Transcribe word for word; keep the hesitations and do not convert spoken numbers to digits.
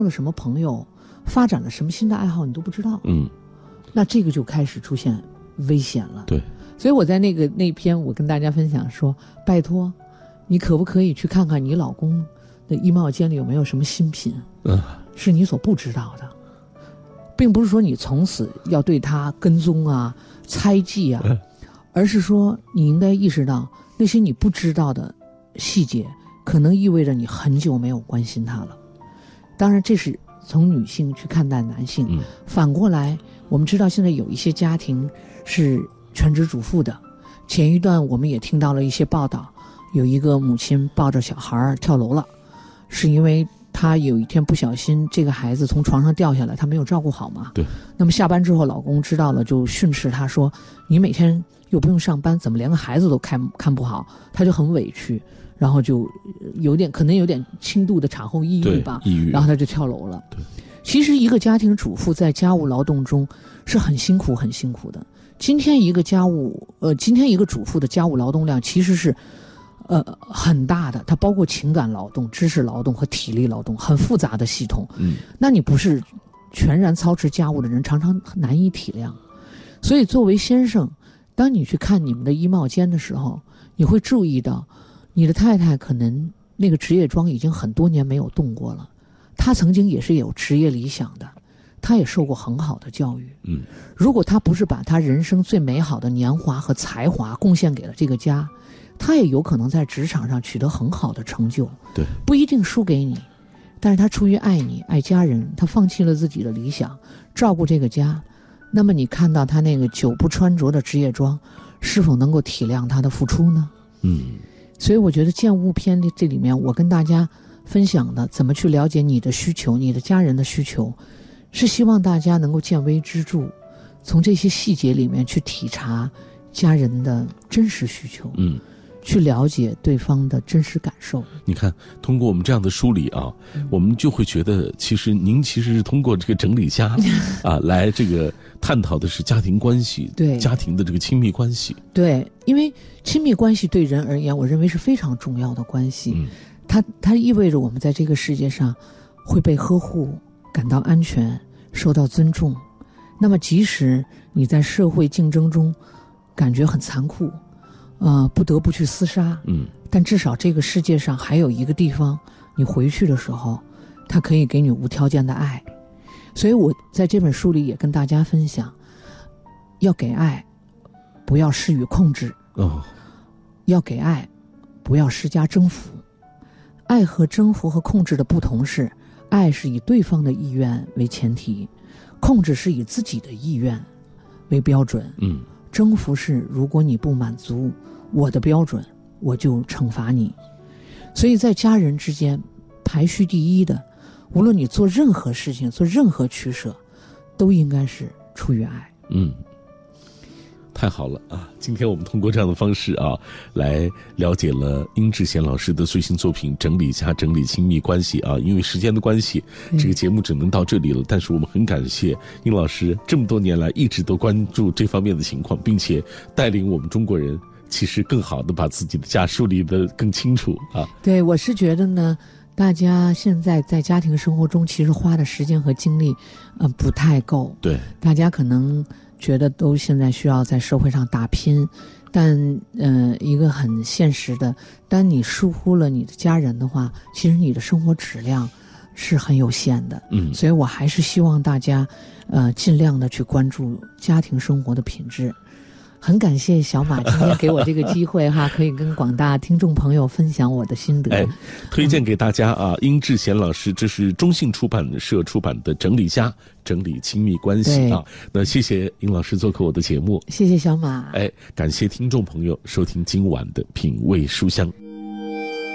了什么朋友，发展了什么新的爱好，你都不知道。 嗯， 那这个就开始出现危险了。 对， 所以我在那个那篇我跟大家分享说，拜托，你可不可以去看看你老公的衣帽间里有没有什么新品？ 嗯， 是你所不知道的，并不是说你从此要对他跟踪啊、猜忌啊，而是说你应该意识到那些你不知道的细节，可能意味着你很久没有关心他了。当然，这是从女性去看待男性。 嗯， 反过来，我们知道现在有一些家庭是全职主妇的。前一段我们也听到了一些报道，有一个母亲抱着小孩跳楼了，是因为她有一天不小心，这个孩子从床上掉下来，她没有照顾好嘛。 对。 那么下班之后，老公知道了就训斥她说：“你每天又不用上班，怎么连个孩子都看看不好？”她就很委屈。然后就有点可能有点轻度的产后抑郁吧， 抑郁， 然后他就跳楼了。 对， 其实一个家庭主妇在家务劳动中是很辛苦、很辛苦的。今天一个家务，呃，今天一个主妇的家务劳动量其实是，呃，很大的。它包括情感劳动、知识劳动和体力劳动，很复杂的系统。 嗯， 那你不是全然操持家务的人，常常难以体谅。所以，作为先生，当你去看你们的衣帽间的时候，你会注意到。你的太太可能那个职业装已经很多年没有动过了，她曾经也是有职业理想的，她也受过很好的教育。 嗯， 如果她不是把她人生最美好的年华和才华贡献给了这个家，她也有可能在职场上取得很好的成就。 对， 不一定输给你，但是她出于爱你、爱家人，她放弃了自己的理想，照顾这个家。那么你看到她那个久不穿着的职业装，是否能够体谅她的付出呢？ 嗯。 所以我觉得建物篇这里面我跟大家分享的怎么去了解你的需求，你的家人的需求，是希望大家能够见微知著，从这些细节里面去体察家人的真实需求， 嗯， 去了解对方的真实感受。 你看，通过我们这样的梳理啊，嗯、我们就会觉得，其实您其实是通过这个整理家啊来这个探讨的是家庭关系， 对家庭的这个亲密关系。 对，因为亲密关系对人而言，我认为是非常重要的关系。 嗯， 它它意味着我们在这个世界上会被呵护，感到安全，受到尊重。那么，即使你在社会竞争中感觉很残酷，呃，不得不去厮杀， 嗯， 但至少这个世界上还有一个地方，你回去的时候，它可以给你无条件的爱。所以我在这本书里也跟大家分享，要给爱，不要施予控制。 哦， 要给爱，不要施加征服。爱和征服和控制的不同是，爱是以对方的意愿为前提，控制是以自己的意愿为标准。 嗯， 征服是如果你不满足我的标准，我就惩罚你。所以在家人之间排序第一的，无论你做任何事情，做任何取舍，都应该是出于爱。 嗯，太好了啊！今天我们通过这样的方式啊，来了解了殷志贤老师的最新作品《整理家整理亲密关系》啊。因为时间的关系，这个节目只能到这里了。但是我们很感谢殷老师这么多年来一直都关注这方面的情况，并且带领我们中国人其实更好的把自己的家梳理得更清楚啊。 对，我是觉得呢，大家现在在家庭生活中其实花的时间和精力，呃，不太够。 对， 大家可能觉得都现在需要在社会上打拼，但呃，一个很现实的，当你疏忽了你的家人的话，其实你的生活质量是很有限的。 嗯， 所以我还是希望大家，呃，尽量的去关注家庭生活的品质。很感谢小马今天给我这个机会哈，可以跟广大听众朋友分享我的心得。 哎，推荐给大家啊，殷志贤老师，这是中信出版社出版的《整理家整理亲密关系》啊。那谢谢殷老师做客我的节目， 谢谢小马。 哎，感谢听众朋友收听今晚的品味书香。